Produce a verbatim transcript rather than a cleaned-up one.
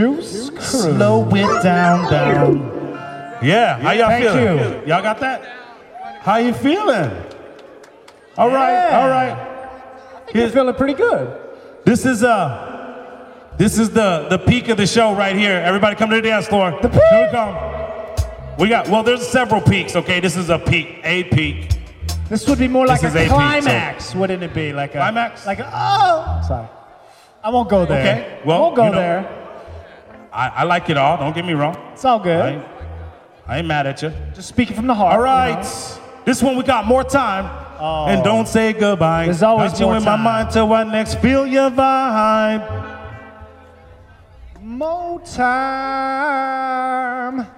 Juice Crew. Slow it down, down. Yeah, how y'all Thank feeling? you. Y'all got that? How you feeling? All right, Yeah. all right. You're feeling pretty good. This is uh, this is the the peak of the show right here. Everybody come to the dance floor. The peak? Here we come. We got well. There's several peaks. Okay, this is a peak, a peak. This would be more like This a is A P, climax, wouldn't it be? Like a Climax? Like a, oh, sorry. I won't go there. Okay, well, I won't go you know, there. I, I like it all. Don't get me wrong. It's all good. I ain't, I ain't mad at you. Just speaking from the heart. All right. You know? This one we got more time. Oh. And don't say goodbye. There's always got you more in time. my mind till I next feel your vibe. More time.